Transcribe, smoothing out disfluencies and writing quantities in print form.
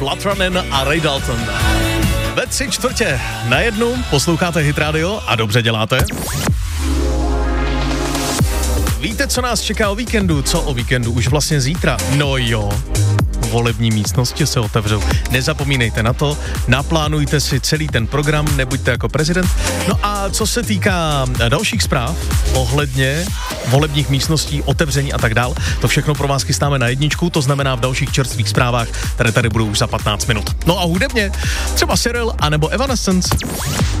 Bloodrunner a Ray Dalton. Ve 3/4 posloucháte Hit Radio a dobře děláte. Víte, co nás čeká o víkendu? Co o víkendu? Už vlastně zítra. No jo. Volební místnosti se otevřou. Nezapomínejte na to, naplánujte si celý ten program, nebuďte jako prezident. No a co se týká dalších zpráv ohledně volebních místností, otevření a tak dál, to všechno pro vás chystáme na jedničku, to znamená v dalších čerstvých zprávách, které tady budou už za 15 minut. No a hudebně třeba Cyril anebo Evanescence.